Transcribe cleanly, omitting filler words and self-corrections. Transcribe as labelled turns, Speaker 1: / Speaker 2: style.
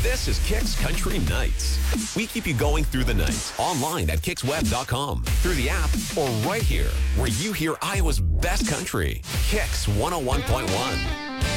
Speaker 1: This is Kix Country Nights. We keep you going through the night, online at KixWeb.com, through the app, or right here, where you hear Iowa's best country. Kix 101.1.